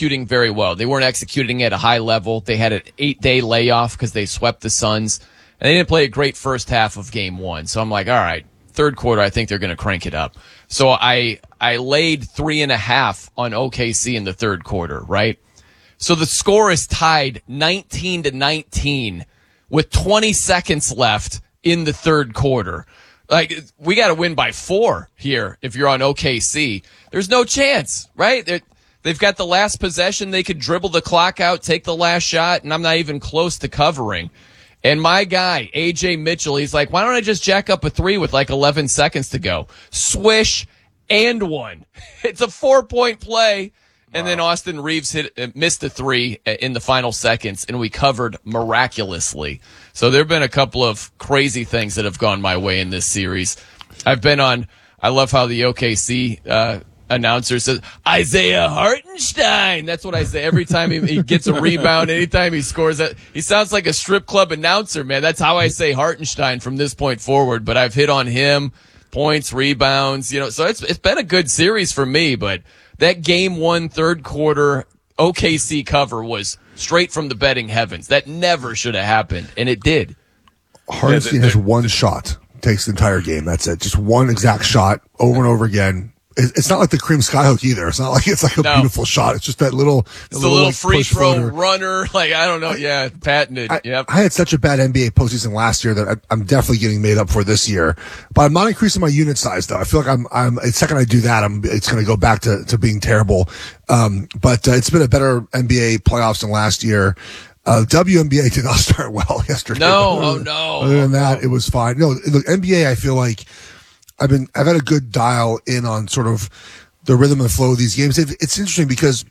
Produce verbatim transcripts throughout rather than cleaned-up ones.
executing very well. They weren't executing at a high level. They had an eight-day layoff because they swept the Suns. And they didn't play a great first half of game one. So I'm like, all right, third quarter, I think they're going to crank it up. So I I laid three and a half on O K C in the third quarter, right? So the score is tied nineteen to nineteen with twenty seconds left in the third quarter. Like, we got to win by four here if you're on O K C. There's no chance, right? They're, they've got the last possession. They could dribble the clock out, take the last shot, and I'm not even close to covering. And my guy, A J Mitchell, he's like, why don't I just jack up a three with like eleven seconds to go? Swish and one. It's a four-point play. And wow. Then Austin Reeves hit, uh, missed a three in the final seconds, and we covered miraculously. So there have been a couple of crazy things that have gone my way in this series. I've been on, I love how the O K C uh, announcer says, Isaiah Hartenstein. That's what I say every time he, he gets a rebound, anytime he scores. That he sounds like a strip club announcer, man. That's how I say Hartenstein from this point forward. But I've hit on him, points, rebounds, you know. So it's it's been a good series for me, but that game one, third quarter O K C cover was straight from the betting heavens. That never should have happened, and it did. Hartenstein has one shot, takes the entire game. That's it. Just one exact shot over and over again. It's not like the cream skyhook either. It's not like it's like a no. beautiful shot. It's just that little, it's little, little like free throw floater. Runner. Like, I don't know. Yeah, patented. I, yep. I had such a bad N B A postseason last year that I, I'm definitely getting made up for this year. But I'm not increasing my unit size though. I feel like I'm, I'm, the second I do that, I'm, it's going to go back to, to being terrible. Um, but uh, it's been a better N B A playoffs than last year. Uh, W N B A did not start well yesterday. No, oh no. Other than that, it was fine. No, the N B A, I feel like I've been, I've had a good dial in on sort of the rhythm and flow of these games. It's interesting because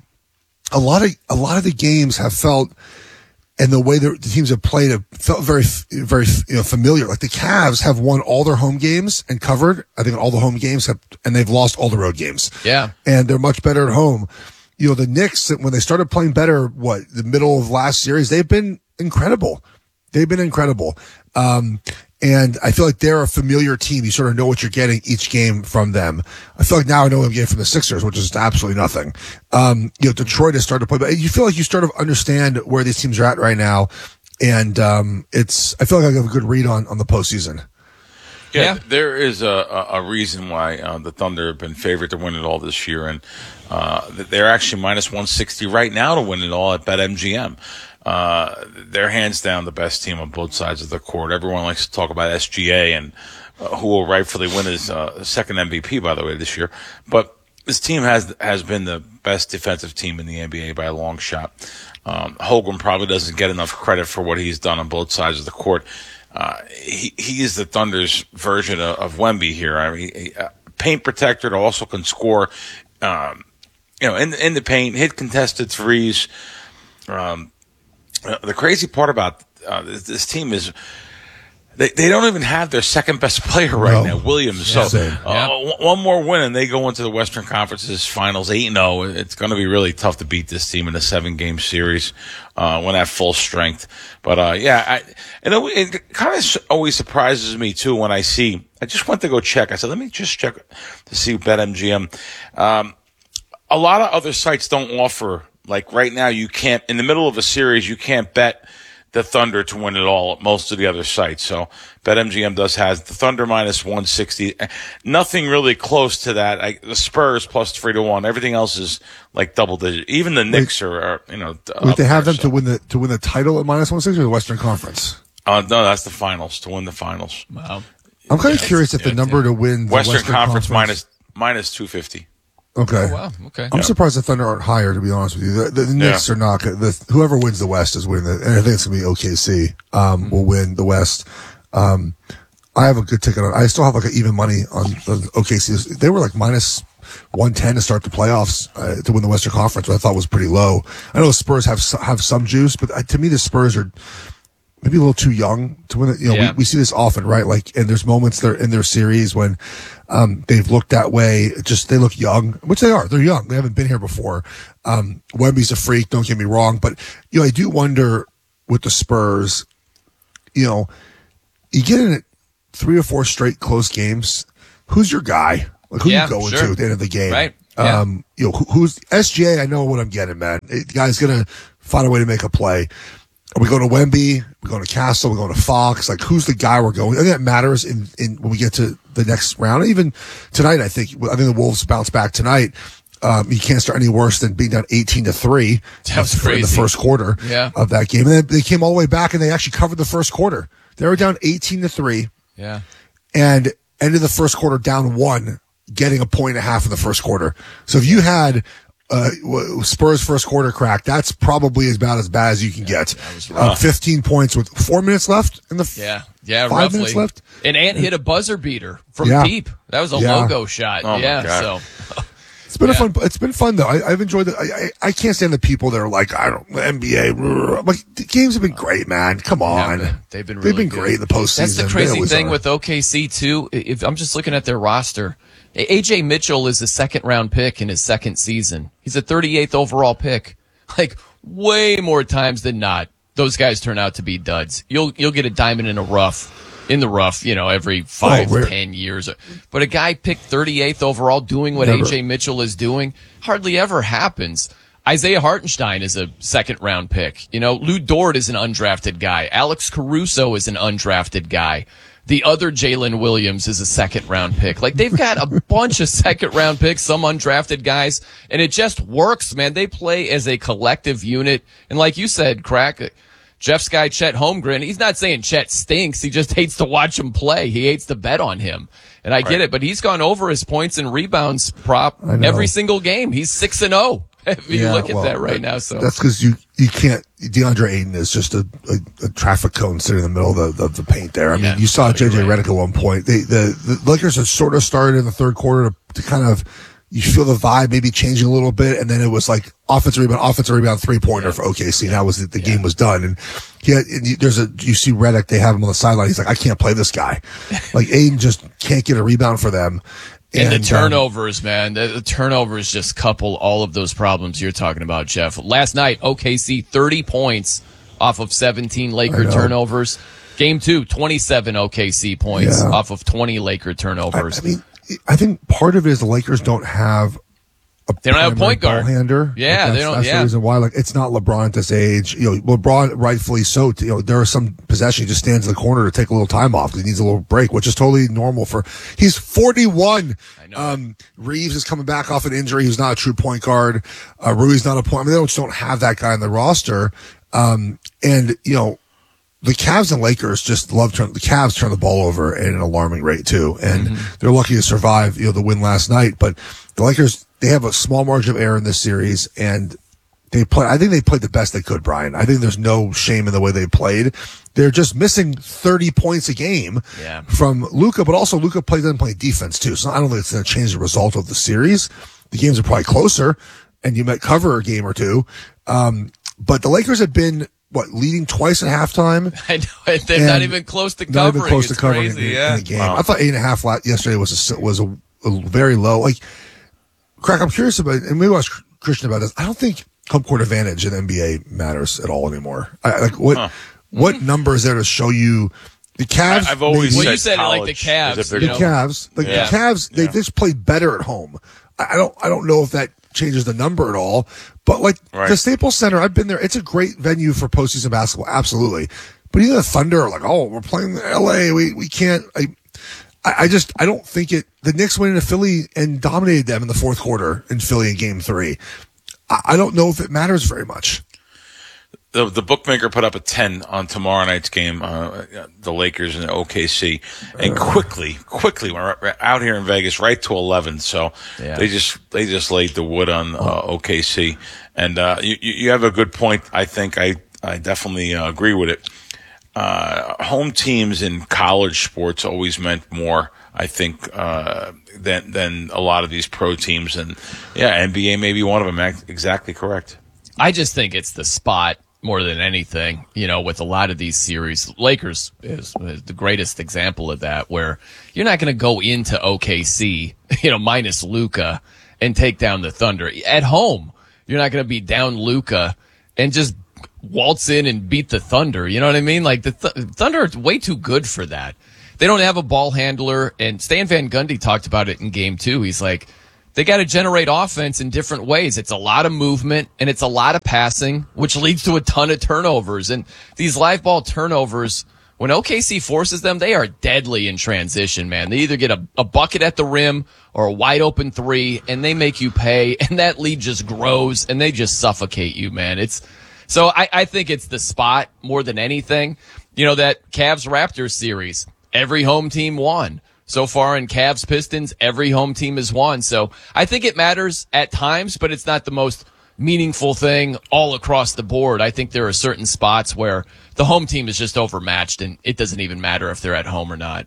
a lot of a lot of the games have felt, and the way the teams have played have felt very, very you know familiar. Like the Cavs have won all their home games and covered. I think all the home games have, and they've lost all the road games. Yeah, and they're much better at home. You know, the Knicks, when they started playing better, what the middle of last series, they've been incredible. They've been incredible. Um, And I feel like they're a familiar team. You sort of know what you're getting each game from them. I feel like now I know what I'm getting from the Sixers, which is absolutely nothing. Um, you know, Detroit has started to play, but you feel like you sort of understand where these teams are at right now. And, um, it's, I feel like I have a good read on, on the postseason. Yeah, yeah. There is a, a reason why, uh, the Thunder have been favored to win it all this year. And, uh, they're actually minus one sixty right now to win it all at BetMGM. Uh, they're hands down the best team on both sides of the court. Everyone likes to talk about S G A and uh, who will rightfully win his uh, second M V P, by the way, this year. But this team has has been the best defensive team in the N B A by a long shot. Um, Holmgren probably doesn't get enough credit for what he's done on both sides of the court. Uh, he he is the Thunder's version of, of Wemby here. I mean, he, uh, paint protector, also can score, um, you know, in in the paint, hit contested threes. Um, Uh, the crazy part about uh, this, this team is they they don't even have their second best player right no. now, Williams. Yeah, so uh, yeah. one more win and they go into the Western Conference's finals eight and oh. It's going to be really tough to beat this team in a seven game series uh, when at full strength. But uh, yeah, I, and it, it kind of always surprises me too when I see. I just went to go check. I said, let me just check to see BetMGM. Um, a lot of other sites don't offer. Like right now, you can't, in the middle of a series, you can't bet the Thunder to win it all at most of the other sites. So BetMGM does have the Thunder minus one sixty. Nothing really close to that. I, the Spurs plus three to one. Everything else is like double digit. Even the Knicks are, are you know. Wait, they have there, them so. to win the to win the title at minus one sixty or the Western Conference? Uh, no, that's the finals, to win the finals. Wow. I'm kind of yeah, curious if the number yeah. to win the Western, Western Conference, Conference minus minus two fifty. Okay. Oh, wow. Okay. I'm yeah. surprised the Thunder aren't higher, to be honest with you. The, the, the Knicks yeah. are not. The, whoever wins the West is winning. The, and I think it's going to be O K C. Um, mm-hmm. will win the West. Um, I have a good ticket on. I still have like an even money on the O K C. They were like minus one ten to start the playoffs uh, to win the Western Conference, which I thought was pretty low. I know the Spurs have have some juice, but uh, to me the Spurs are maybe a little too young to win it. You know, yeah. we, we see this often, right? Like, and there's moments there in their series when, um, they've looked that way. Just, they look young, which they are. They're young. They haven't been here before. Um, Wemby's a freak. Don't get me wrong. But, you know, I do wonder with the Spurs, you know, you get in three or four straight close games. Who's your guy? Like, who yeah, you going sure. to at the end of the game? Right. Yeah. Um, you know, who, who's S G A? I know what I'm getting, man. The guy's gonna find a way to make a play. Are we going to Wemby? We're going to Castle. We're going to Fox. Like, who's the guy we're going? I think that matters in, in when we get to the next round. Even tonight, I think I think the Wolves bounce back tonight. Um, you can't start any worse than being down eighteen to three That was crazy. in the first quarter Yeah. of that game. And then they came all the way back and they actually covered the first quarter. They were down eighteen to three Yeah. and ended the first quarter down one, getting a point and a half in the first quarter. So if you had uh, Spurs first quarter crack, that's probably about as bad as you can Yeah, get. that was Uh, rough. fifteen points with four minutes left in the f- Yeah. Yeah. five roughly. minutes left. And Ant hit a buzzer beater from Yeah. deep. That was a Yeah. logo shot. Oh, my yeah. God. So. It's been Yeah. a fun. It's been fun though. I, I've enjoyed it. I, I I can't stand the people that are like, I don't N B A. I'm like, the games have been great, man. Come on, Yeah, they've been they've really been good. great in the postseason. That's the They crazy always thing are. with O K C too. If I'm just looking at their roster, A J Mitchell is a second round pick in his second season. He's a thirty-eighth overall pick. Like way more times than not, those guys turn out to be duds. You'll you'll get a diamond in a rough. In the rough, you know, every five, Oh, we're- ten years. But a guy picked thirty-eighth overall doing what Never. A J Mitchell is doing hardly ever happens. Isaiah Hartenstein is a second round pick. You know, Lou Dort is an undrafted guy. Alex Caruso is an undrafted guy. The other Jalen Williams is a second round pick. Like they've got a bunch of second round picks, some undrafted guys, and it just works, man. They play as a collective unit. And like you said, Crack, Jeff's guy, Chet Holmgren, he's not saying Chet stinks. He just hates to watch him play. He hates to bet on him. And I get it, but he's gone over his points and rebounds prop I know. every single game. He's six and oh. If you Yeah, look at well, that right now, so that's because you you can't. DeAndre Ayton is just a, a, a traffic cone sitting in the middle of the, of the paint there. I Yeah. mean, you saw Oh, J J you're right. Redick at one point. They, the the Lakers had sort of started in the third quarter to, to kind of. You feel the vibe maybe changing a little bit, and then it was like offensive rebound, offensive rebound, three pointer for O K C. And that was the, the game was done. And he had, and you- there's a you see Redick, they have him on the sideline. He's like, I can't play this guy. Like Aiden just can't get a rebound for them. And, And, the um, turnovers, man, the, the turnovers just couple all of those problems you're talking about, Jeff. Last night, O K C thirty points off of seventeen Laker I know. turnovers. Game two, twenty-seven O K C points Yeah. off of twenty Laker I, turnovers. I mean, I think part of it is the Lakers don't have a They don't have a primary point guard. ball handler. Yeah, Like, that's, they don't- That's yeah. the reason why. Like, it's not LeBron at this age. You know, LeBron rightfully so. You know, there are some possessions he just stands in the corner to take a little time off because he needs a little break, which is totally normal for. He's forty-one. I know. Um, Reeves is coming back off an injury. He's not a true point guard. Uh, Rui's not a point. I mean, they just don't have that guy in the roster. Um, and you know. The Cavs and Lakers just love turn. The Cavs turn the ball over at an alarming rate too, and Mm-hmm. they're lucky to survive. You know, the win last night, but the Lakers they have a small margin of error in this series, and they play. I think they played the best they could, Brian. I think there's no shame in the way they played. They're just missing thirty points a game Yeah. from Luka, but also Luka play doesn't play defense too. So I don't think it's going to change the result of the series. The games are probably closer, and you might cover a game or two. Um, but the Lakers have been. What, leading twice at halftime? I know they're And not even close to Not covering. even close it's to covering crazy, in, yeah. in the game. Wow. I thought eight and a half la- yesterday was a, was a, a very low. Like, Crack, I'm curious about, and maybe I was Christian about this. I don't think home court advantage in the N B A matters at all anymore. I, like, what Huh. what number is there to show you the Cavs? I- I've always maybe- Well, you said said it like the college Cavs, is a you big the know? Cavs, like Yeah. the Cavs, they Yeah. just played better at home. I I don't, I don't know if that changes the number at all, but like Right. the Staples Center, I've been there. It's a great venue for postseason basketball, absolutely. But even the Thunder are like, oh, we're playing in L A. We we can't. I, I I just I don't think it. The Knicks went into Philly and dominated them in the fourth quarter in Philly in Game Three. I, I don't know if it matters very much. The, the bookmaker put up a ten on tomorrow night's game, uh, the Lakers and O K C, and quickly, quickly we're right- out here in Vegas right to eleven. So Yeah. they just they just laid the wood on uh, O K C, and uh, you you have a good point. I think I I definitely uh, agree with it. Uh, home teams in college sports always meant more, I think, uh, than than a lot of these pro teams, and yeah, N B A may be one of them. Ac- Exactly correct. I just think it's the spot more than anything, you know, with a lot of these series. Lakers is, is the greatest example of that, where you're not going to go into O K C, you know, minus Luka and take down the Thunder. At home, you're not going to be down Luka and just waltz in and beat the Thunder. You know what I mean? Like the th- Thunder are way too good for that. They don't have a ball handler, and Stan Van Gundy talked about it in game two. He's like, they got to generate offense in different ways. It's a lot of movement and it's a lot of passing, which leads to a ton of turnovers. And these live ball turnovers, when O K C forces them, they are deadly in transition, man. They either get a, a bucket at the rim or a wide open three, and they make you pay, and that lead just grows, and they just suffocate you, man. It's so I, I think it's the spot more than anything. You know, that Cavs-Raptors series, every home team won. So far in Cavs-Pistons, every home team has won. So I think it matters at times, but it's not the most meaningful thing all across the board. I think there are certain spots where the home team is just overmatched, and it doesn't even matter if they're at home or not.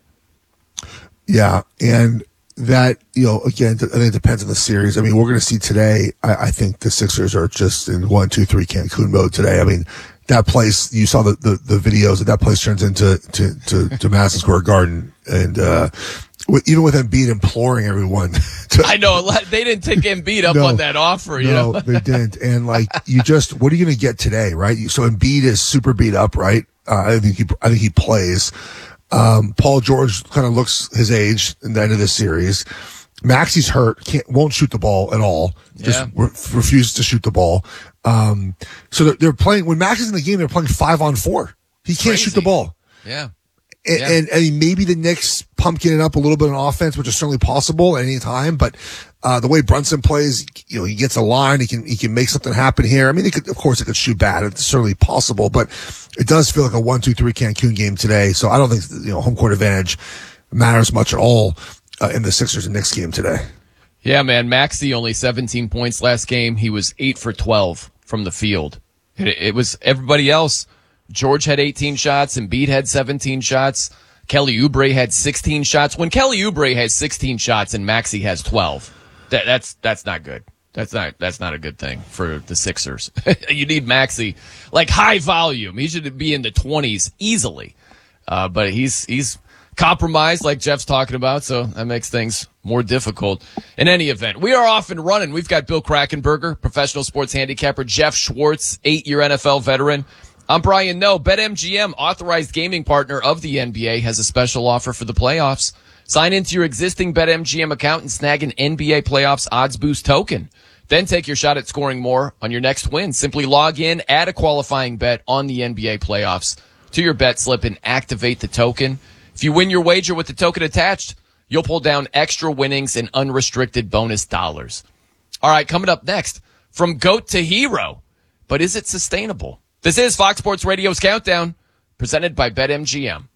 Yeah, and that, you know, again, I think it depends on the series. I mean, we're going to see today, I, I think the Sixers are just in one, two, three Cancun mode today. I mean, that place, you saw the, the, the videos, that that place turns into to, to, to Madison Square Garden. And uh, with, even with Embiid imploring everyone to, I know, they didn't take Embiid up no, on that offer, you no, know? they didn't. And, like, you just, what are you going to get today, right? So Embiid is super beat up, right? Uh, I think he, I think he plays. Um, Paul George kind of looks his age in the end of this series. Maxi's hurt, can't, won't shoot the ball at all. Just Yeah. re- refuses to shoot the ball. Um, so they're, they're playing, when Max is in the game, they're playing five on four. He can't Crazy. shoot the ball. Yeah. And, Yeah. and, and maybe the Knicks pumpkin it up a little bit on offense, which is certainly possible at any time. But, uh, the way Brunson plays, you know, he gets a line, he can, he can make something happen here. I mean, he could, of course, it could shoot bad. It's certainly possible, but it does feel like a one, two, three Cancun game today. So I don't think, you know, home court advantage matters much at all, uh, in the Sixers and Knicks game today. Yeah, man. Maxey only seventeen points last game. He was eight for twelve from the field. It, it was everybody else. George had eighteen shots, Embiid had seventeen shots. Kelly Oubre had sixteen shots. When Kelly Oubre has sixteen shots and Maxey has twelve, that, that's that's not good. That's not that's not a good thing for the Sixers. You need Maxey, like high volume. He should be in the twenties easily. Uh, but he's he's compromised, like Jeff's talking about, so that makes things more difficult. In any event, we are off and running. We've got Bill Krackenberger, professional sports handicapper, Jeff Schwartz, eight-year N F L veteran. I'm Brian Noe. BetMGM, authorized gaming partner of the N B A, has a special offer for the playoffs. Sign into your existing BetMGM account and snag an N B A Playoffs Odds Boost token. Then take your shot at scoring more on your next win. Simply log in, add a qualifying bet on the N B A Playoffs to your bet slip, and activate the token. If you win your wager with the token attached, you'll pull down extra winnings and unrestricted bonus dollars. All right, coming up next, from GOAT to hero, but is it sustainable? This is Fox Sports Radio's Countdown, presented by BetMGM.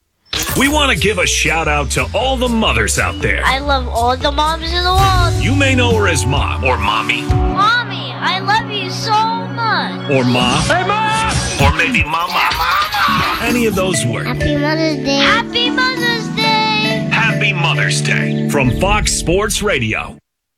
We want to give a shout out to all the mothers out there. I love all the moms in the world. You may know her as Mom or Mommy Mommy, I love you so much. or Ma. Hey, Ma! Or maybe Mama. Any of those work. Happy Mother's Day. Happy Mother's Day. Happy Mother's Day from Fox Sports Radio.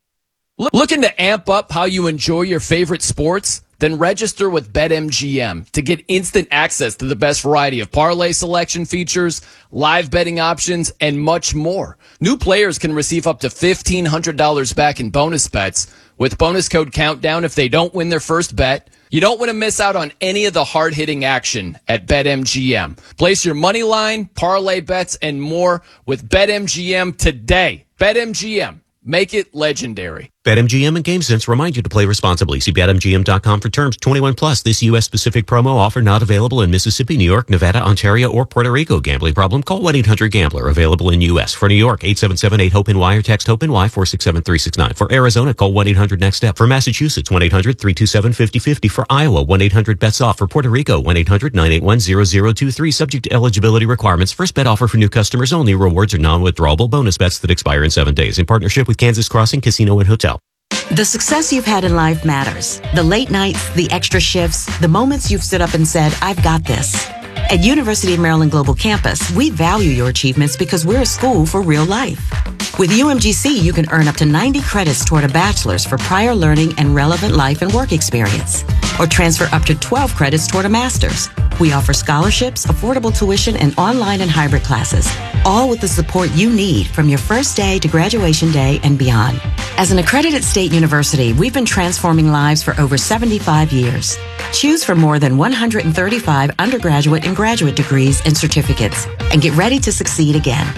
Looking to amp up how you enjoy your favorite sports? Then register with BetMGM to get instant access to the best variety of parlay selection features, live betting options, and much more. New players can receive up to fifteen hundred dollars back in bonus bets with bonus code COUNTDOWN if they don't win their first bet. You don't want to miss out on any of the hard-hitting action at BetMGM. Place your money line, parlay bets, and more with BetMGM today. BetMGM. Make it legendary. BetMGM and GameSense remind you to play responsibly. See Bet M G M dot com for terms. twenty-one plus. This U S-specific promo offer not available in Mississippi, New York, Nevada, Ontario, or Puerto Rico. Gambling problem? Call one eight hundred gambler. Available in U S. For New York, eight seven seven eight hope N Y or text HOPE-NY four six seven three six nine. For Arizona, call one eight hundred next step. For Massachusetts, one eight hundred three two seven five zero five zero. For Iowa, one eight hundred bets off. For Puerto Rico, one eight hundred nine eight one zero zero two three. Subject to eligibility requirements. First bet offer for new customers only. Rewards are non-withdrawable bonus bets that expire in seven days. In partnership with Kansas Crossing Casino and Hotel. The success you've had in life matters. The late nights, the extra shifts, the moments you've stood up and said, I've got this. At University of Maryland Global Campus, we value your achievements because we're a school for real life. With U M G C, you can earn up to ninety credits toward a bachelor's for prior learning and relevant life and work experience, or transfer up to twelve credits toward a master's. We offer scholarships, affordable tuition, and online and hybrid classes, all with the support you need from your first day to graduation day and beyond. As an accredited state university, we've been transforming lives for over seventy-five years. Choose from more than one hundred thirty-five undergraduate and graduate degrees and certificates, and get ready to succeed again.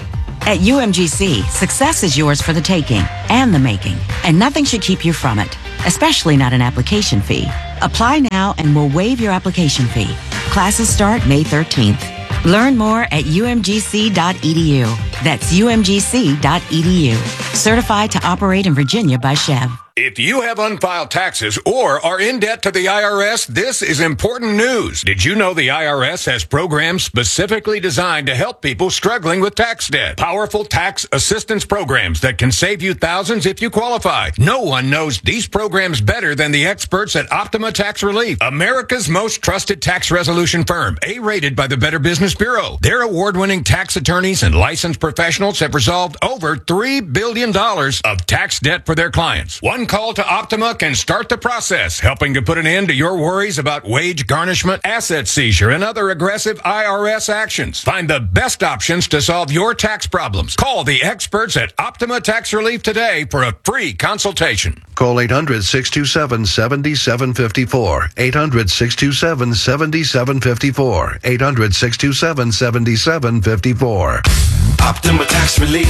At U M G C, success is yours for the taking and the making, and nothing should keep you from it, especially not an application fee. Apply now and we'll waive your application fee. Classes start May thirteenth. Learn more at U M G C dot E D U. That's U M G C dot E D U. Certified to operate in Virginia by Chev. If you have unfiled taxes or are in debt to the I R S, this is important news. Did you know the I R S has programs specifically designed to help people struggling with tax debt? Powerful tax assistance programs that can save you thousands if you qualify. No one knows these programs better than the experts at Optima Tax Relief, America's most trusted tax resolution firm, A-rated by the Better Business Bureau. Their award-winning tax attorneys and licensed professionals have resolved over three billion dollars of tax debt for their clients. One call to Optima can start the process, helping to put an end to your worries about wage garnishment, asset seizure, and other aggressive I R S actions. Find the best options to solve your tax problems. Call the experts at Optima Tax Relief today for a free consultation. Call eight hundred, six two seven, seven seven five four. eight hundred, six two seven, seven seven five four. eight hundred, six two seven, seven seven five four. Optima Tax Relief.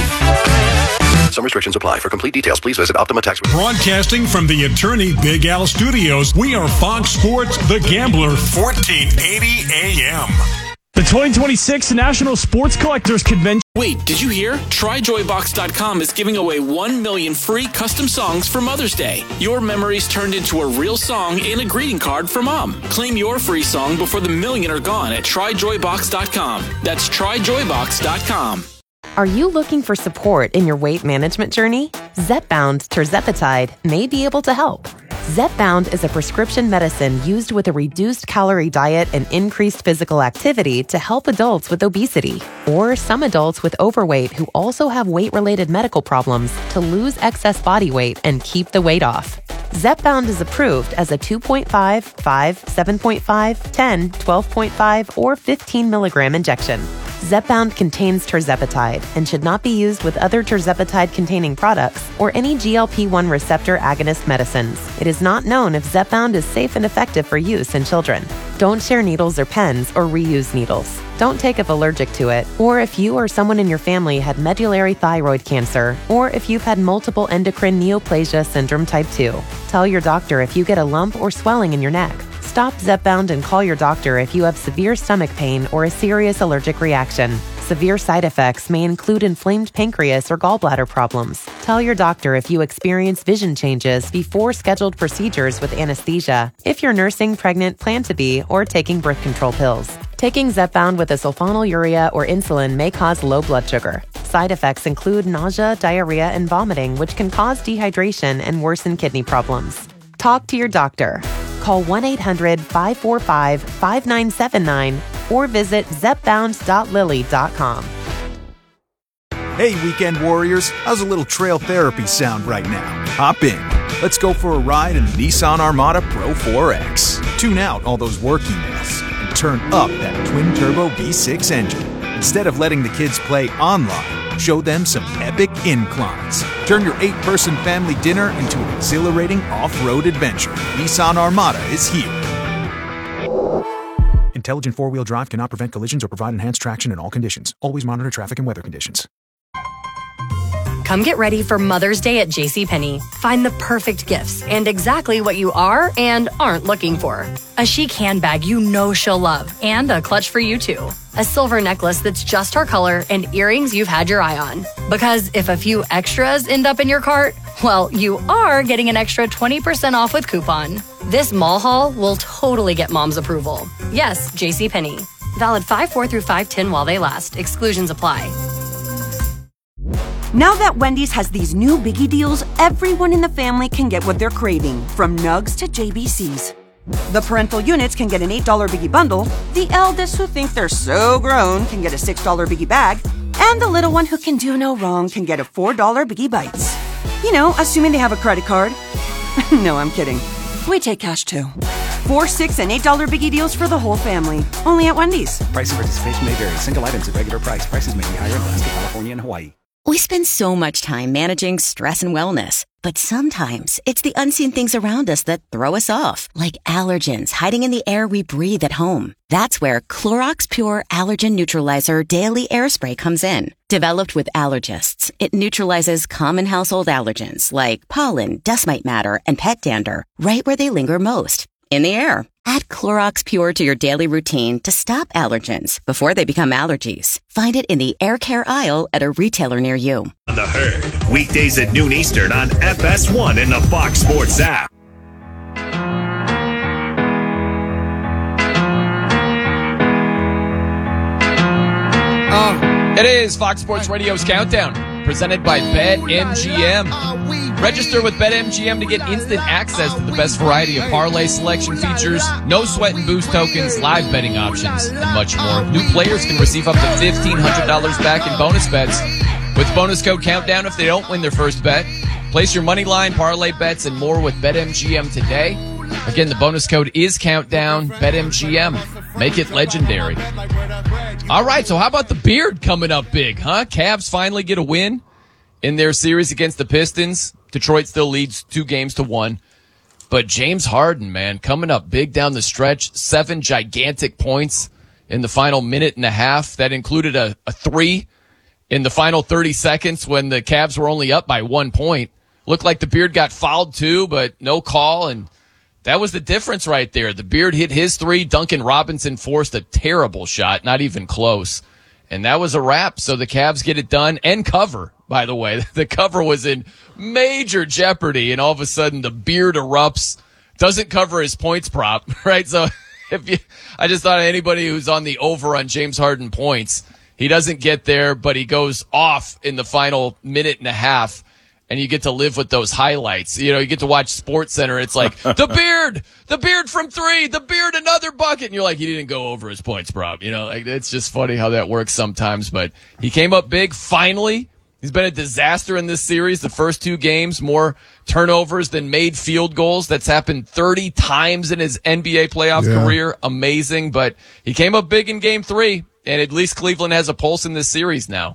Some restrictions apply. For complete details, please visit Optima Tax Relief. Broadcasting from the Attorney Big Al Studios, we are Fox Sports The Gambler, fourteen eighty A M. The twenty twenty-six National Sports Collectors Convention. Wait, did you hear? Try Joy Box dot com is giving away one million free custom songs for Mother's Day. Your memories turned into a real song and a greeting card for Mom. Claim your free song before the million are gone at Try Joy Box dot com. That's Try Joy Box dot com. Are you looking for support in your weight management journey? Zepbound Tirzepatide may be able to help. Zepbound is a prescription medicine used with a reduced calorie diet and increased physical activity to help adults with obesity or some adults with overweight who also have weight-related medical problems to lose excess body weight and keep the weight off. Zepbound is approved as a two point five, five, seven point five, ten, twelve point five, or fifteen milligram injection. Zepbound contains tirzepatide and should not be used with other tirzepatide-containing products or any G L P one receptor agonist medicines. It is not known if Zepbound is safe and effective for use in children. Don't share needles or pens or reuse needles. Don't take if allergic to it, or if you or someone in your family had medullary thyroid cancer, or if you've had multiple endocrine neoplasia syndrome type two. Tell your doctor if you get a lump or swelling in your neck. Stop Zepbound and call your doctor if you have severe stomach pain or a serious allergic reaction. Severe side effects may include inflamed pancreas or gallbladder problems. Tell your doctor if you experience vision changes before scheduled procedures with anesthesia, if you're nursing, pregnant, plan to be, or taking birth control pills. Taking Zepbound with a sulfonylurea or insulin may cause low blood sugar. Side effects include nausea, diarrhea, and vomiting, which can cause dehydration and worsen kidney problems. Talk to your doctor. Call one eight hundred, five four five, five nine seven nine or visit zepbound dot lilly dot com. Hey, weekend warriors, how's a little trail therapy sound right now? Hop in. Let's go for a ride in the Nissan Armada Pro four X. Tune out all those work emails and turn up that twin-turbo V six engine. Instead of letting the kids play online, show them some epic inclines. Turn your eight-person family dinner into an exhilarating off-road adventure. Nissan Armada is here. Intelligent four-wheel drive cannot prevent collisions or provide enhanced traction in all conditions. Always monitor traffic and weather conditions. Come get ready for Mother's Day at JCPenney. Find the perfect gifts and exactly what you are and aren't looking for. A chic handbag you know she'll love and a clutch for you too. A silver necklace that's just her color and earrings you've had your eye on. Because if a few extras end up in your cart, well, you are getting an extra twenty percent off with coupon. This mall haul will totally get mom's approval. Yes, JCPenney. Valid five four through five ten while they last. Exclusions apply. Now that Wendy's has these new biggie deals, everyone in the family can get what they're craving, from nugs to J B Cs. The parental units can get an eight dollar biggie bundle, the eldest who think they're so grown can get a six dollar biggie bag, and the little one who can do no wrong can get a four dollar biggie bites. You know, assuming they have a credit card. No, I'm kidding. We take cash too. Four, six, and eight dollar biggie deals for the whole family. Only at Wendy's. Price and participation may vary. Single items at regular price. Prices may be higher in Alaska, California, and Hawaii. We spend so much time managing stress and wellness, but sometimes it's the unseen things around us that throw us off, like allergens hiding in the air we breathe at home. That's where Clorox Pure Allergen Neutralizer Daily Air Spray comes in. Developed with allergists, it neutralizes common household allergens like pollen, dust mite matter, and pet dander right where they linger most, in the air. Add Clorox Pure to your daily routine to stop allergens before they become allergies. Find it in the air care aisle at a retailer near you. The Herd, weekdays at noon Eastern on F S one and the Fox Sports app. It is Fox Sports Radio's Countdown, presented by BetMGM. Register with BetMGM to get instant access to the best variety of parlay selection features, no sweat and boost tokens, live betting options, and much more. New players can receive up to fifteen hundred dollars back in bonus bets with bonus code Countdown if they don't win their first bet. Place your money line, parlay bets, and more with BetMGM today. Again, the bonus code is Countdown, BetMGM. Make it legendary. All right, so how about the Beard coming up big, huh? Cavs finally get a win in their series against the Pistons. Detroit still leads two games to one. But James Harden, man, coming up big down the stretch. Seven gigantic points in the final minute and a half. That included a, a three in the final thirty seconds when the Cavs were only up by one point. Looked like the Beard got fouled too, but no call, and that was the difference right there. The Beard hit his three. Duncan Robinson forced a terrible shot, not even close. And that was a wrap. So the Cavs get it done and cover, by the way. The cover was in major jeopardy, and all of a sudden the Beard erupts, doesn't cover his points prop, right? So if you, I just thought anybody who's on the over on James Harden points, he doesn't get there, but he goes off in the final minute and a half. And you get to live with those highlights. You know, you get to watch SportsCenter. It's like, the Beard, the Beard from three, the Beard another bucket. And you're like, he didn't go over his points prop. You know, like, it's just funny how that works sometimes. But he came up big, finally. He's been a disaster in this series. The first two games, more turnovers than made field goals. That's happened thirty times in his N B A playoff Yeah. career. Amazing. But he came up big in game three. And at least Cleveland has a pulse in this series now.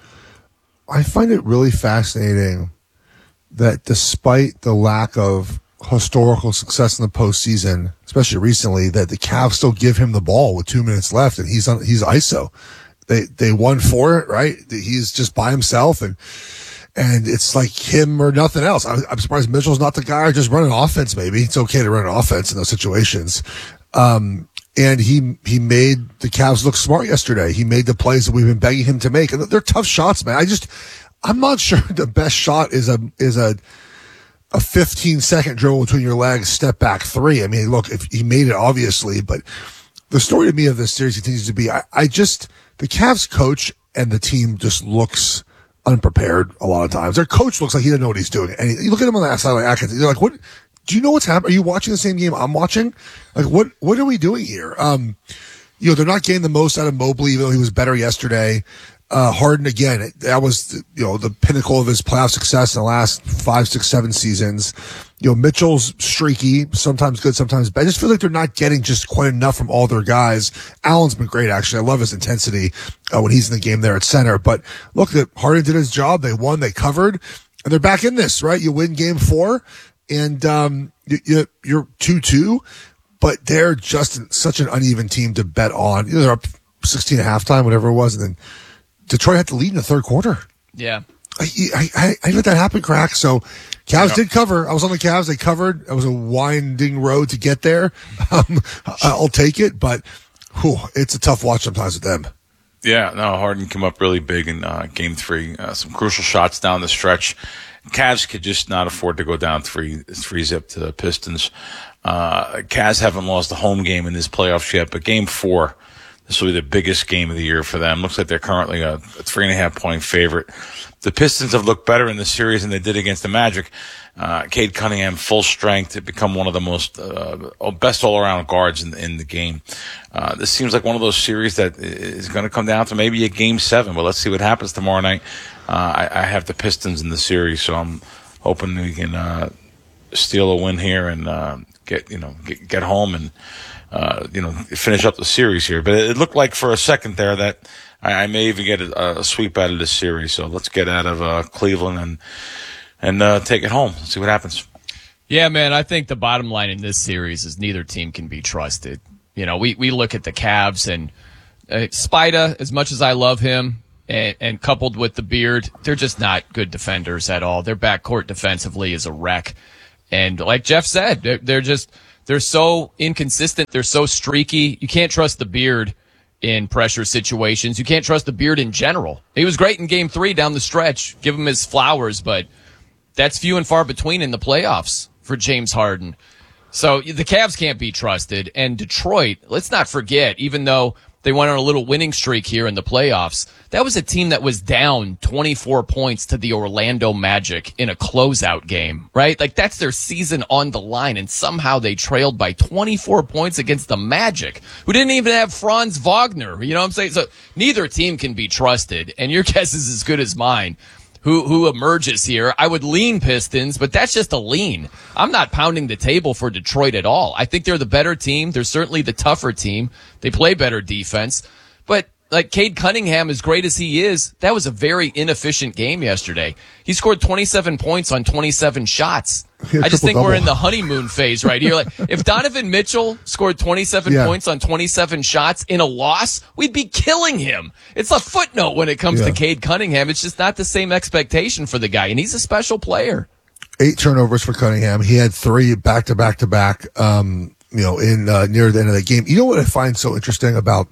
I find it really fascinating that despite the lack of historical success in the postseason, especially recently, that the Cavs still give him the ball with two minutes left, and he's on, he's I S O. They they won for it, right? He's just by himself, and and it's like him or nothing else. I'm, I'm surprised Mitchell's not the guy just running offense. Maybe it's okay to run an offense in those situations. Um, and he he made the Cavs look smart yesterday. He made the plays that we've been begging him to make, and they're tough shots, man. I just. I'm not sure the best shot is a is a a fifteen second dribble between your legs, step back three. I mean, look, if he made it obviously, but the story to me of this series continues to be, I, I just the Cavs coach and the team just looks unprepared a lot of times. Their coach looks like he doesn't know what he's doing, and you look at him on the outside like Atkins. You're like, what? Do you know what's happening? Are you watching the same game I'm watching? Like, what what are we doing here? Um, you know, they're not getting the most out of Mobley, even though he was better yesterday. Uh, Harden, again, that was, you know, the pinnacle of his playoff success in the last five, six, seven seasons. You know, Mitchell's streaky, sometimes good, sometimes bad. I just feel like they're not getting just quite enough from all their guys. Allen's been great, actually. I love his intensity uh, when he's in the game there at center. But look, Harden did his job. They won, they covered, and they're back in this, right? You win game four, and um, you, you, you're two two, but they're just such an uneven team to bet on. You know, they're up sixteen at halftime, whatever it was, and then Detroit had to lead in the third quarter. Yeah. I, I, I, I let that happen, Crack. So Cavs Yeah. did cover. I was on the Cavs. They covered. It was a winding road to get there. Um, I'll take it, but whew, it's a tough watch sometimes with them. Yeah, no, Harden came up really big in uh, game three. Uh, some crucial shots down the stretch. Cavs could just not afford to go down three, three zip to the Pistons. Uh, Cavs haven't lost a home game in this playoffs yet, but game four, this will be the biggest game of the year for them. Looks like they're currently a, a three and a half point favorite. The Pistons have looked better in the series than they did against the Magic. Uh, Cade Cunningham, full strength, to become one of the most, uh, best all around guards in, in the game. Uh, this seems like one of those series that is going to come down to maybe a game seven, but let's see what happens tomorrow night. Uh, I, I have the Pistons in the series, so I'm hoping we can, uh, steal a win here and, uh, get, you know, get, get home and, Uh, you know, finish up the series here. But it looked like for a second there that I, I may even get a, a sweep out of this series. So let's get out of uh, Cleveland and and uh, take it home. Let's see what happens. Yeah, man, I think the bottom line in this series is neither team can be trusted. You know, we, we look at the Cavs and uh, Spida, as much as I love him, and, and coupled with the beard, they're just not good defenders at all. Their backcourt defensively is a wreck. And like Jeff said, they're, they're just, they're so inconsistent. They're so streaky. You can't trust the beard in pressure situations. You can't trust the beard in general. He was great in game three down the stretch. Give him his flowers, but that's few and far between in the playoffs for James Harden. So the Cavs can't be trusted. And Detroit, let's not forget, even though they went on a little winning streak here in the playoffs, that was a team that was down twenty-four points to the Orlando Magic in a closeout game, right? Like, that's their season on the line, and somehow they trailed by twenty-four points against the Magic, who didn't even have Franz Wagner. You know what I'm saying? So neither team can be trusted, and your guess is as good as mine. Who who emerges here? I would lean Pistons, but that's just a lean. I'm not pounding the table for Detroit at all. I think they're the better team. They're certainly the tougher team. They play better defense. But like Cade Cunningham, as great as he is, that was a very inefficient game yesterday. He scored twenty-seven points on twenty-seven shots. I just think we're in the honeymoon phase right here. Like, if Donovan Mitchell scored twenty-seven yeah. points on twenty-seven shots in a loss, we'd be killing him. It's a footnote when it comes yeah. to Cade Cunningham. It's just not the same expectation for the guy, and he's a special player. Eight turnovers for Cunningham. He had three back to back to back. Um, you know, in uh, near the end of the game. You know what I find so interesting about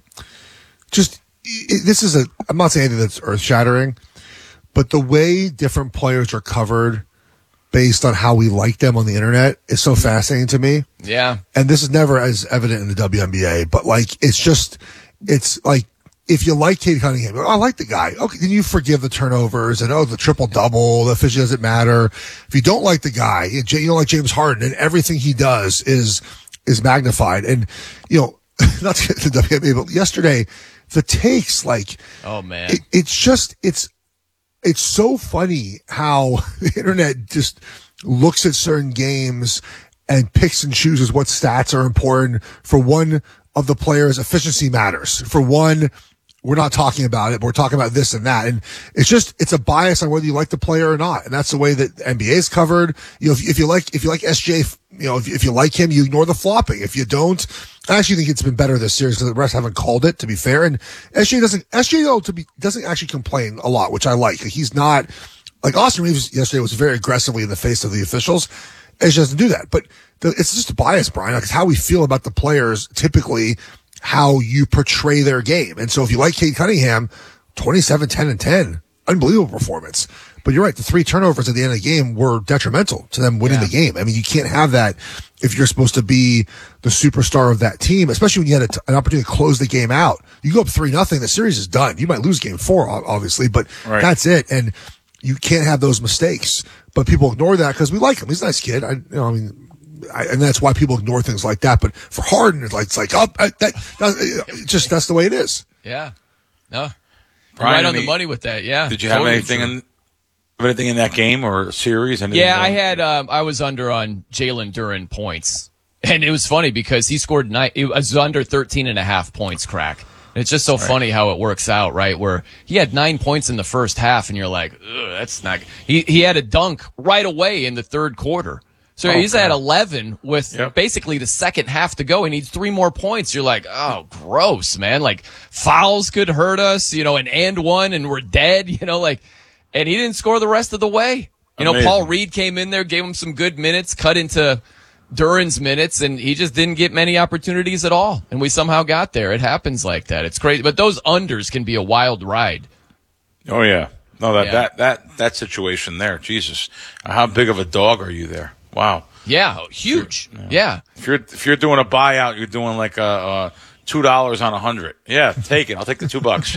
just it, this is a. I'm not saying anything that's earth shattering, but the way different players are covered based on how we like them on the internet is so fascinating to me. Yeah. And this is never as evident in the W N B A, but like, it's just, it's like, if you like Cade Cunningham, oh, I like the guy. Okay. Then you forgive the turnovers and, oh, the triple double, the efficiency doesn't matter. If you don't like the guy, you don't like James Harden, and everything he does is, is magnified. And, you know, not to get to the W N B A, but yesterday, the takes, like, oh man, it, it's just, it's, It's so funny how the internet just looks at certain games and picks and chooses what stats are important. For one of the players, efficiency matters. For one, we're not talking about it, but we're talking about this and that. And it's just, it's a bias on whether you like the player or not. And that's the way that the N B A is covered. You know, if, if you like, if you like S J, you know, if, if you like him, you ignore the flopping. If you don't, I actually think it's been better this series because the rest haven't called it, to be fair. And S J doesn't, S J though, to be, doesn't actually complain a lot, which I like. He's not, like Austin Reeves yesterday was very aggressively in the face of the officials. S J doesn't do that. But the, it's just a bias, Brian. Like, it's how we feel about the players, typically how you portray their game. And so if you like Cade Cunningham, twenty-seven, ten, and ten, unbelievable performance. But you're right, the three turnovers at the end of the game were detrimental to them winning yeah. the game. I mean, you can't have that if you're supposed to be the superstar of that team, especially when you had a t- an opportunity to close the game out. You go up three nothing, the series is done. You might lose game four, obviously, but right. that's it. And you can't have those mistakes. But people ignore that because we like him. He's a nice kid. I, you know, I mean, I, and that's why people ignore things like that. But for Harden, it's like, it's like oh, that, that, just that's the way it is. Yeah. No. Brian, right on any, the money with that. Yeah. Did you totally have anything true. in anything in that game or series? Anything yeah, I had. Um, I was under on Jalen Duren points, and it was funny because he scored nine. It was under thirteen and a half points. Crack. And it's just so right. funny how it works out, right? Where he had nine points in the first half, and you're like, ugh, that's not. He he had a dunk right away in the third quarter. So oh, he's God. at eleven with yep. basically the second half to go. He needs three more points. You're like, oh, gross, man. Like, fouls could hurt us, you know, an and one, and we're dead, you know, like, and he didn't score the rest of the way. You Amazing. know, Paul Reed came in there, gave him some good minutes, cut into Duren's minutes, and he just didn't get many opportunities at all. And we somehow got there. It happens like that. It's crazy. But those unders can be a wild ride. Oh, yeah. No, that, yeah. that, that, that situation there, Jesus. How big of a dog are you there? Wow. Yeah, huge. If yeah. If you're if you're doing a buyout, you're doing like a, a two dollars on a hundred. Yeah, take it. I'll take the two bucks.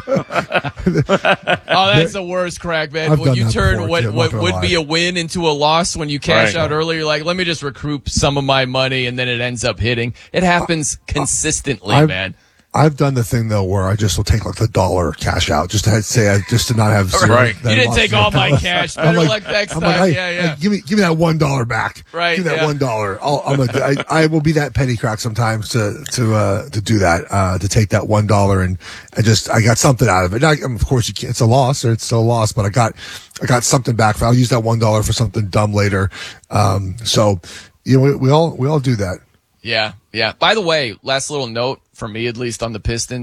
Oh, that's the worst, Crack, man. I've when you turn before, what Jim, what would lie. be a win into a loss when you cash right. out early, you're like, let me just recoup some of my money, and then it ends up hitting. It happens I, consistently, I've, man. I've done the thing though where I just will take like the dollar cash out just to say I just to not have zero. Right. You didn't take all my cash. Better like, luck next I'm time. Like, hey, yeah, yeah. Hey, give me give me that one dollar back. Right. Give me that yeah. one dollar. I'm a, I, I will be that petty crack sometimes to to uh, to do that uh, to take that one dollar and I just I got something out of it. Now, of course, you can't, it's a loss or it's still a loss, but I got I got something back. For, I'll use that one dollar for something dumb later. Um, so you know we, we all we all do that. Yeah, yeah. By the way, last little note for me, at least on the Pistons.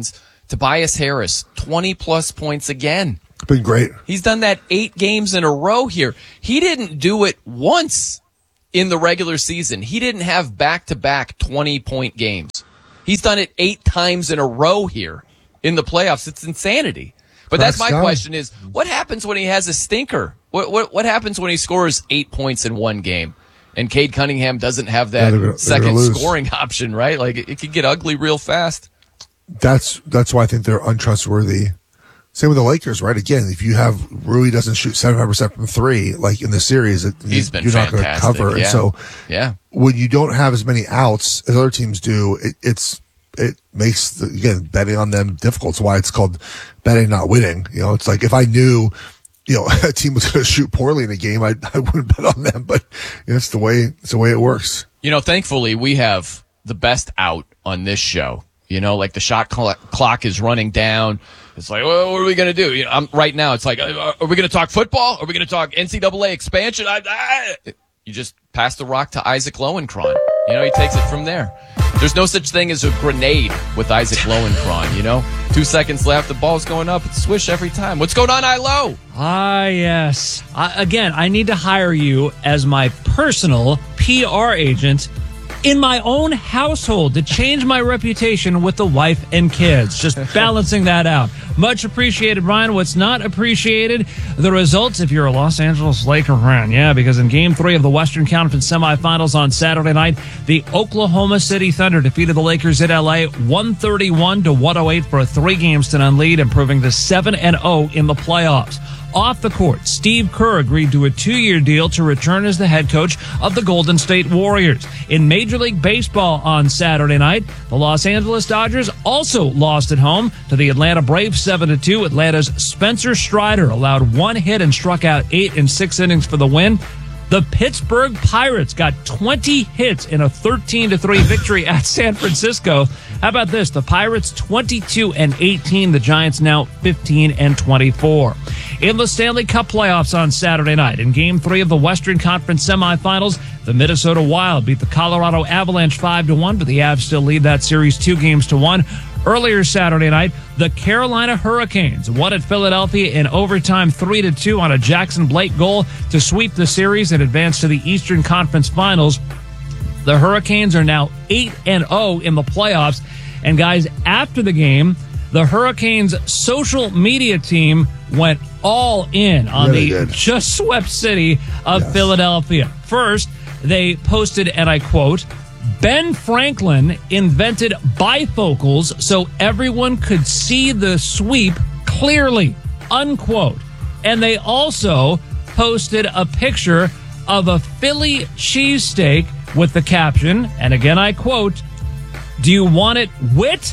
Tobias Harris, twenty plus points again. Been great. He's done that eight games in a row here. He didn't do it once in the regular season. He didn't have back-to-back twenty-point games. He's done it eight times in a row here in the playoffs. It's insanity. But that's my question is, what happens when he has a stinker? What what what happens when he scores eight points in one game? And Cade Cunningham doesn't have that Yeah, they're gonna- they're second gonna lose. scoring option, right? Like, it, it could get ugly real fast. That's that's why I think they're untrustworthy. Same with the Lakers, right? Again, if you have Rui doesn't shoot seventy-five percent from three, like in the series, it, He's been you're not going to fantastic, cover. yeah. And so Yeah. when you don't have as many outs as other teams do, it, it's it makes the, again betting on them difficult. It's why it's called betting not winning. You know, it's like if I knew, you know, a team was going to shoot poorly in a game, I I wouldn't bet on them. But you know, it's the way it's the way it works. You know, thankfully, we have the best out on this show. You know, like the shot cl- clock is running down. It's like, well, what are we going to do? You know, I'm, right now, it's like, uh, are we going to talk football? Are we going to talk N C double A expansion? I, I, you just pass the rock to Isaac Lowenkron. You know, he takes it from there. There's no such thing as a grenade with Isaac Lowenkron, you know? Two seconds left, the ball's going up. It's swish every time. What's going on, I-Lo? Ah, yes. I, again, I need to hire you as my personal P R agent in my own household to change my reputation with the wife and kids. Just balancing that out. Much appreciated, Brian. What's not appreciated, the results if you're a Los Angeles Laker fan. Yeah, because in game three of the Western Conference semifinals on Saturday night, the Oklahoma City Thunder defeated the Lakers in L A one thirty-one to one oh eight for a three-games to none lead, improving to seven and oh in the playoffs. Off the court, Steve Kerr agreed to a two-year deal to return as the head coach of the Golden State Warriors. In Major League Baseball on Saturday night, the Los Angeles Dodgers also lost at home to the Atlanta Braves seven to two. Atlanta's Spencer Strider allowed one hit and struck out eight in six innings for the win. The Pittsburgh Pirates got twenty hits in a thirteen to three victory at San Francisco. How about this? The Pirates twenty-two and eighteen. The Giants now fifteen and twenty-four. In the Stanley Cup playoffs on Saturday night, in Game three of the Western Conference semifinals, the Minnesota Wild beat the Colorado Avalanche five to one, but the Avs still lead that series two games to one. Earlier Saturday night, the Carolina Hurricanes won at Philadelphia in overtime three to two on a Jackson Blake goal to sweep the series and advance to the Eastern Conference Finals. The Hurricanes are now eight and oh in the playoffs. And guys, after the game, the Hurricanes social media team went all in on Yeah, the just swept city of Yes. Philadelphia. First, they posted, and I quote, Ben Franklin invented bifocals so everyone could see the sweep clearly, unquote. And they also posted a picture of a Philly cheesesteak with the caption, and again I quote, do you want it wit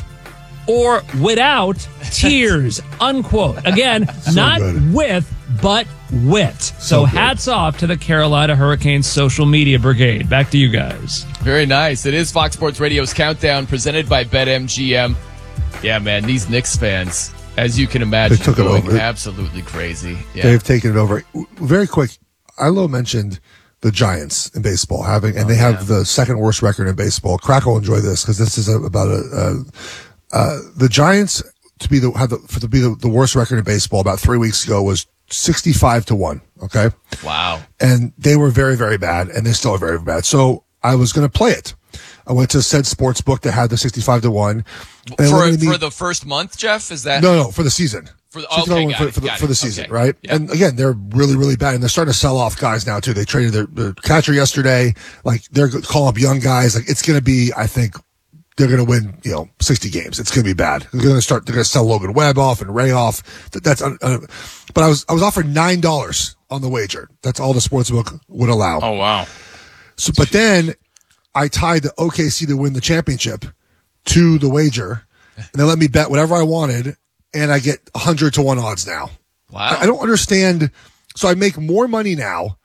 or without tears, unquote. Again, So not good. with, but wit. So, So good. hats off to the Carolina Hurricanes social media brigade. Back to you guys. Very nice. It is Fox Sports Radio's Countdown presented by BetMGM. Yeah, man, these Knicks fans, as you can imagine, They took it going over. absolutely crazy. Yeah. They've taken it over. Very quick, Ilo mentioned the Giants in baseball having, and Oh, they have yeah. the second worst record in baseball. Crack will enjoy this because this is a, about a, a uh, the Giants to be the have the, for to be the, the worst record in baseball about three weeks ago was sixty-five to one. Okay, Wow. and they were very very bad, and they still are very bad. So I was going to play it. I went to said sports book that had the sixty-five to one. And it For, limited me- for the first month, Jeff? Is that? no, no, for the season. For the- sixty-five okay, to one got for, it, for the, got for it. the season, Okay. right? Yep. And again, they're really, really bad, and they're starting to sell off guys now too. They traded their, their catcher yesterday. Like they're calling up young guys. Like it's going to be, I think, they're going to win, you know, sixty games. It's going to be bad. They're going to start. They're going to sell Logan Webb off and Ray off. That- That's. Uh, uh, but I was I was offered nine dollars on the wager. That's all the sportsbook would allow. Oh, wow. So, but then I tied the O K C to win the championship to the wager, and they let me bet whatever I wanted, and I get one hundred to one odds now. Wow. I, I don't understand. So I make more money now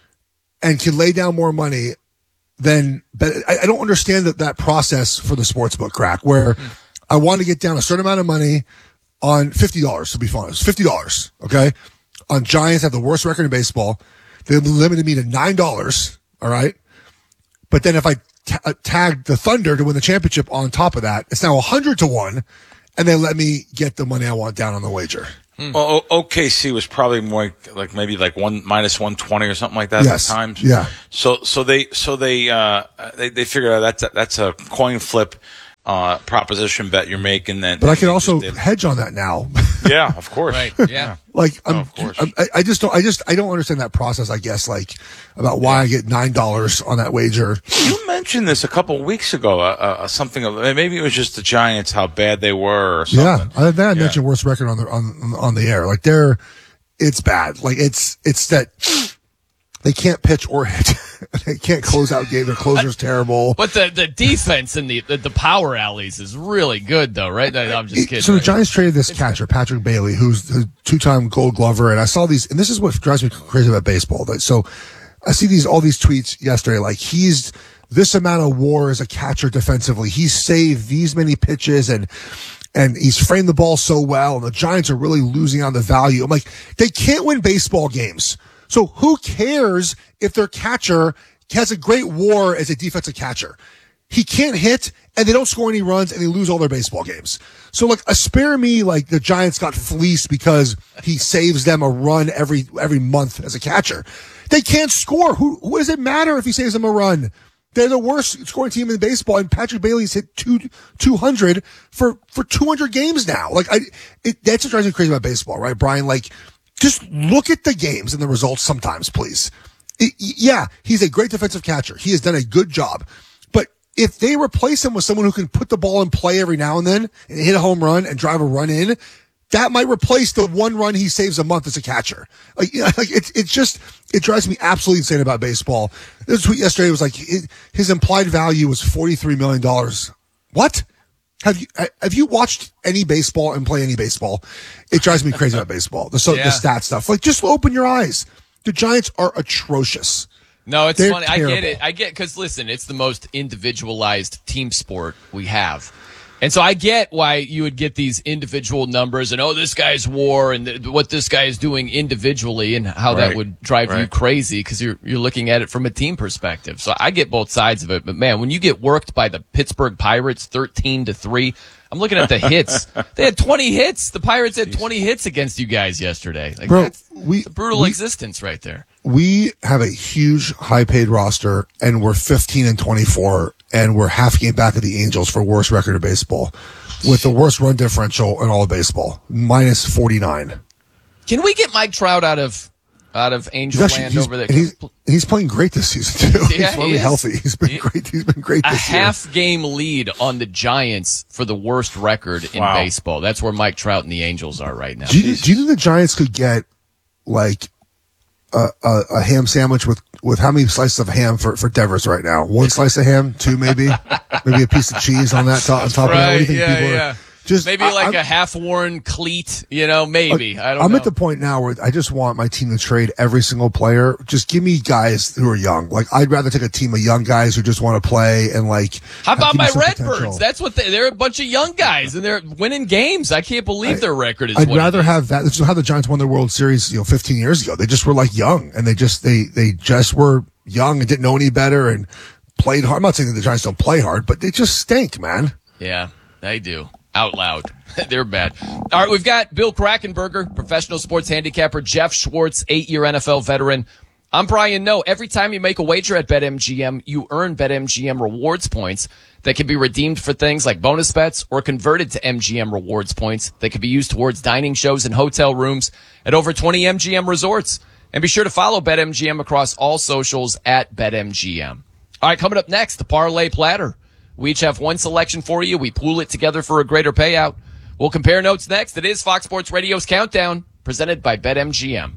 and can lay down more money than, but I, I don't understand that, that process for the sportsbook Crack, where I want to get down a certain amount of money on fifty dollars to be fun. It's fifty dollars. Okay. On Giants have the worst record in baseball. They limited me to nine dollars. All right. But then if I ta- uh, tag the Thunder to win the championship on top of that, it's now a hundred to one. and they let me get the money I want down on the wager. Well, o- OKC was probably more like, like maybe like one minus one twenty or something like that Yes. at times. Yeah. So so they so they uh they they figured out that's a, that's a coin flip uh proposition bet you're making. Then, But I can also hedge on that now. yeah, of course. Right. Yeah. Like I'm, Oh, of course. I'm, I- I just don't. I just I don't understand that process. I guess like about why I get nine dollars on that wager. You mentioned this a couple of weeks ago. Uh, uh, something of maybe it was just the Giants, how bad they were, or something. Yeah, I, then I mentioned worst record on the on on the air. Like they're, it's bad. Like it's it's that they can't pitch or hit. They can't close out games. Their closer's terrible. But the, the defense and the, the the power alleys is really good, though, right? No, I'm just kidding. So the right? Giants traded this catcher, Patrick Bailey, who's the two-time Gold Glover, and I saw these, and this is what drives me crazy about baseball. That so I see these all these tweets yesterday, like he's this amount of WAR as a catcher defensively. He's saved these many pitches and. And he's framed the ball so well, and the Giants are really losing on the value. I'm like, they can't win baseball games. So who cares if their catcher has a great WAR as a defensive catcher? He can't hit, and they don't score any runs, and they lose all their baseball games. So, like, a spare me, like, the Giants got fleeced because he saves them a run every every month as a catcher. They can't score. Who, who does it matter if he saves them a run? They're the worst scoring team in baseball, and Patrick Bailey's hit two, 200 for, for two hundred games now. Like, I, it, that's what drives me crazy about baseball, right, Brian? Like, just look at the games and the results sometimes, please. It, yeah, he's a great defensive catcher. He has done a good job. But if they replace him with someone who can put the ball in play every now and then and hit a home run and drive a run in, that might replace the one run he saves a month as a catcher. Like, you know, like it's it's just it drives me absolutely insane about baseball. This tweet yesterday was like his, his implied value was forty-three million dollars. What? Have you have you watched any baseball and play any baseball? It drives me crazy about baseball. The so Yeah. the stat stuff. Like, just open your eyes. The Giants are atrocious. No, it's They're funny. I get terrible. it. I get because listen, it's the most individualized team sport we have, and so I get why you would get these individual numbers and oh, this guy's WAR and th- what this guy is doing individually and how that Right. would drive you Right. crazy because you're you're looking at it from a team perspective. So I get both sides of it. But man, when you get worked by the Pittsburgh Pirates thirteen to three. I'm looking at the hits. They had twenty hits. The Pirates had twenty hits against you guys yesterday. Like, Bro, that's we a brutal we, existence right there. we have a huge high paid roster, and we're fifteen and twenty-four, and we're half game back of the Angels for worst record of baseball, with the worst run differential in all of baseball, minus forty-nine. Can we get Mike Trout out of out of Angel He's actually- Land he's- over there? and he's, he's playing great this season too. Yeah, he's really he is. healthy. He's been great. He's been great A this year. half game lead on the Giants for the worst record in Wow. baseball. That's where Mike Trout and the Angels are right now. Do you, do you think the Giants could get like a, a, a ham sandwich with, with how many slices of ham for, for Devers right now? One slice of ham, two maybe, maybe a piece of cheese on that top, on top of that. What do you Right, think yeah, people are- yeah. Just Maybe I- like I'm- a half-worn cleat, you know, maybe. I don't I'm know. at the point now where I just want my team to trade every single player. Just give me guys who are young. Like, I'd rather take a team of young guys who just want to play and like. How have- about give me my some Redbirds? potential. That's what they, they're a bunch of young guys and they're winning games. I can't believe their record is I'd what it rather is. have that. This is how the Giants won their World Series, you know, fifteen years ago. They just were like young, and they just they they just were young and didn't know any better and played hard. I'm not saying that the Giants don't play hard, but they just stink, man. Yeah, they do. Out loud. They're bad. All right, we've got Bill Krackenberger, professional sports handicapper, Jeff Schwartz, eight-year N F L veteran. I'm Brian No. Every time you make a wager at BetMGM, you earn BetMGM rewards points that can be redeemed for things like bonus bets or converted to M G M rewards points that can be used towards dining shows and hotel rooms at over twenty M G M resorts. And be sure to follow BetMGM across all socials at BetMGM. All right, coming up next, the Parlay Platter. We each have one selection for you. We pool it together for a greater payout. We'll compare notes next. It is Fox Sports Radio's Countdown, presented by BetMGM.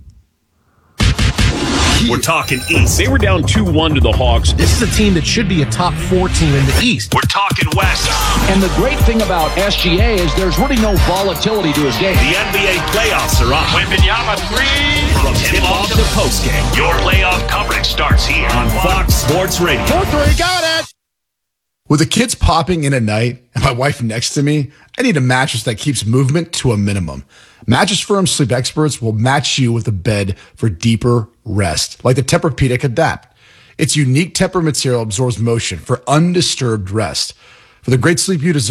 We're talking East. They were down two one to the Hawks. This is a team that should be a top four team in the East. We're talking West. And the great thing about S G A is there's really no volatility to his game. The N B A playoffs are on. Wembanyama three. From tip-off to post-game, your playoff coverage starts here on Fox Sports Radio. four three, got it! With the kids popping in at night and my wife next to me, I need a mattress that keeps movement to a minimum. Mattress Firm Sleep Experts will match you with a bed for deeper rest, like the Tempur-Pedic Adapt. Its unique Tempur material absorbs motion for undisturbed rest. For the great sleep you deserve,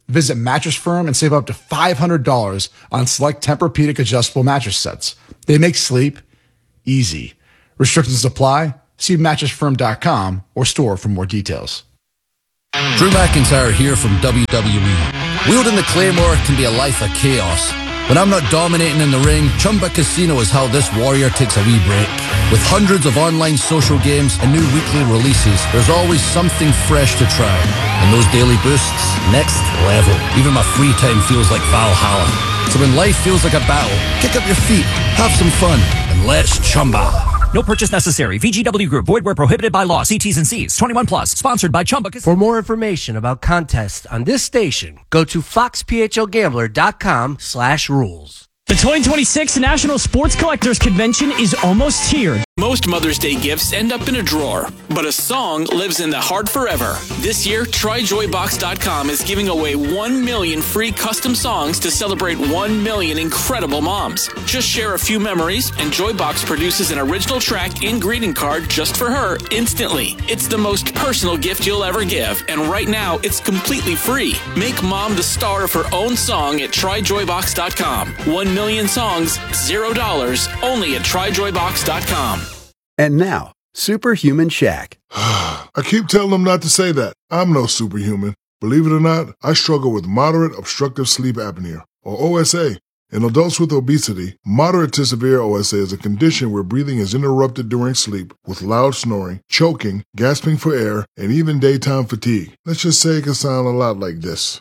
Visit Mattress Firm and save up to five hundred dollars on select Tempur-Pedic adjustable mattress sets. They make sleep easy. Restrictions apply. See mattress firm dot com or store for more details. Drew McIntyre here from W W E. Wielding the Claymore can be a life of chaos. When I'm not dominating in the ring, Chumba Casino is how this warrior takes a wee break. With hundreds of online social games and new weekly releases, there's always something fresh to try. And those daily boosts, next level. Even my free time feels like Valhalla. So when life feels like a battle, kick up your feet, have some fun, and let's Chumba. No purchase necessary. V G W Group. Void where prohibited by law. See T's and C's. twenty-one plus. Sponsored by Chumba Casino. For more information about contests on this station, go to fox p h l gambler dot com slash rules. The twenty twenty-six National Sports Collectors Convention is almost here. Most Mother's Day gifts end up in a drawer, but a song lives in the heart forever. This year, try joy box dot com is giving away one million free custom songs to celebrate one million incredible moms. Just share a few memories, and Joybox produces an original track and greeting card just for her instantly. It's the most personal gift you'll ever give, and right now, it's completely free. Make mom the star of her own song at try joy box dot com. One million songs, zero dollars, only at try joy box dot com. And now, Superhuman Shaq. I keep telling them not to say that. I'm no superhuman. Believe it or not, I struggle with moderate obstructive sleep apnea, or O S A. In adults with obesity, moderate to severe O S A is a condition where breathing is interrupted during sleep with loud snoring, choking, gasping for air, and even daytime fatigue. Let's just say it can sound a lot like this.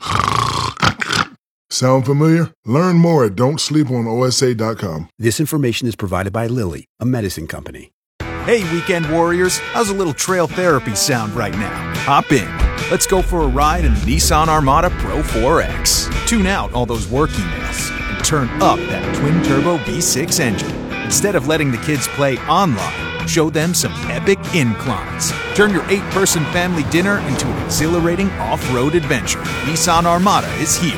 Sound familiar? Learn more at don't sleep on O S A dot com. This information is provided by Lilly, a medicine company. Hey, weekend warriors, how's a little trail therapy sound right now? Hop in. Let's go for a ride in the Nissan Armada Pro four X. Tune out all those work emails and turn up that twin-turbo V six engine. Instead of letting the kids play online, show them some epic inclines. Turn your eight-person family dinner into an exhilarating off-road adventure. Nissan Armada is here.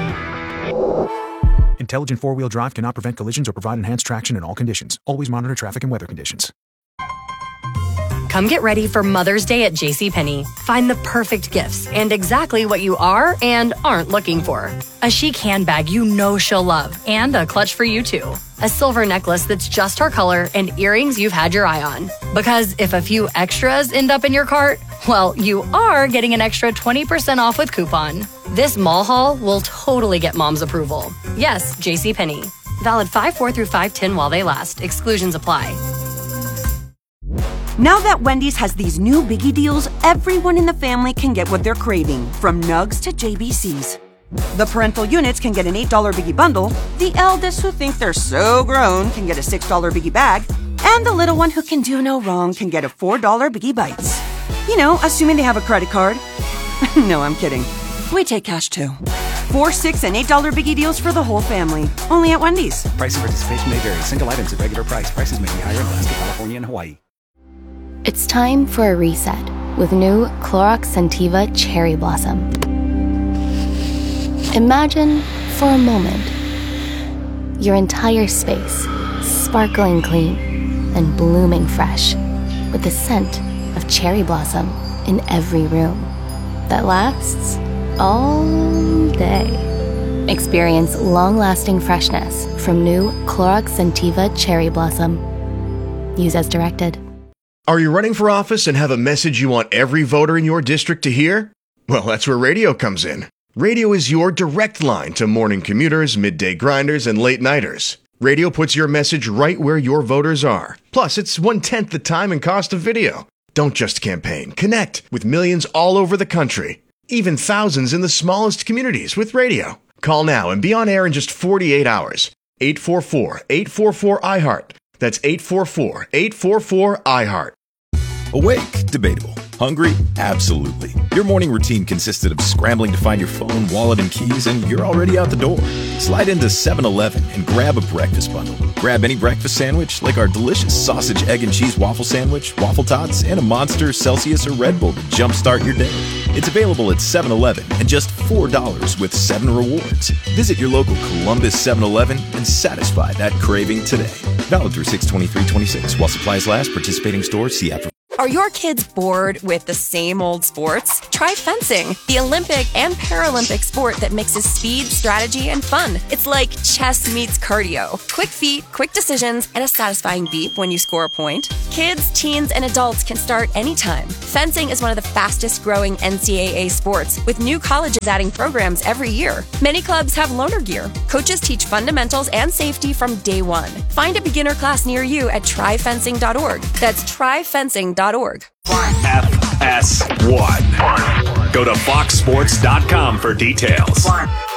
Intelligent four-wheel drive cannot prevent collisions or provide enhanced traction in all conditions. Always monitor traffic and weather conditions. Come get ready for Mother's Day at JCPenney. Find the perfect gifts and exactly what you are and aren't looking for. A chic handbag you know she'll love, and a clutch for you too. A silver necklace that's just her color, and earrings you've had your eye on. Because if a few extras end up in your cart, well, you are getting an extra twenty percent off with coupon. This mall haul will totally get mom's approval. Yes, JCPenney. Valid five four through five ten while they last. Exclusions apply. Now that Wendy's has these new biggie deals, everyone in the family can get what they're craving, from Nugs to J B Cs. The parental units can get an eight dollar biggie bundle, the eldest who think they're so grown can get a six dollar biggie bag, and the little one who can do no wrong can get a four dollar biggie bites. You know, assuming they have a credit card. No, I'm kidding. We take cash too. Four, six, and eight dollar biggie deals for the whole family. Only at Wendy's. Price and participation may vary. Single items at regular price. Prices may be higher in Alaska, California, and Hawaii. It's time for a reset with new Clorox Scentiva Cherry Blossom. Imagine, for a moment, your entire space sparkling clean and blooming fresh with the scent of cherry blossom in every room that lasts all day. Experience long-lasting freshness from new Clorox Scentiva Cherry Blossom. Use as directed. Are you running for office and have a message you want every voter in your district to hear? Well, that's where radio comes in. Radio is your direct line to morning commuters, midday grinders, and late-nighters. Radio puts your message right where your voters are. Plus, it's one-tenth the time and cost of video. Don't just campaign. Connect with millions all over the country. Even thousands in the smallest communities with radio. Call now and be on air in just forty-eight hours. eight four four, eight four four, I heart. That's eight four four, eight four four, I heart. Awake? Debatable. Hungry? Absolutely. Your morning routine consisted of scrambling to find your phone, wallet, and keys, and you're already out the door. Slide into seven eleven and grab a breakfast bundle. Grab any breakfast sandwich, like our delicious sausage, egg, and cheese waffle sandwich, waffle tots, and a Monster, Celsius, or Red Bull to jumpstart your day. It's available at seven eleven and just four dollars with seven rewards. Visit your local Columbus seven eleven and satisfy that craving today. Valid through six twenty-three twenty-six while supplies last. Participating stores, see app. Are your kids bored with the same old sports? Try fencing, the Olympic and Paralympic sport that mixes speed, strategy, and fun. It's like chess meets cardio. Quick feet, quick decisions, and a satisfying beep when you score a point. Kids, teens, and adults can start anytime. Fencing is one of the fastest growing N C double A sports, with new colleges adding programs every year. Many clubs have loaner gear. Coaches teach fundamentals and safety from day one. Find a beginner class near you at try fencing dot org. That's try fencing dot org. F S one. Go to fox sports dot com for details.